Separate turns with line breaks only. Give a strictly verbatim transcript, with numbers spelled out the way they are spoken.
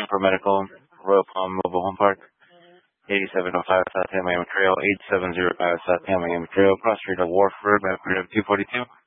for Medical, Royal Palm Mobile Home Park, eighty-seven oh five South Miami Trail, eighty-seven oh five South Miami Trail, cross street of Wharf Road, map two forty-two.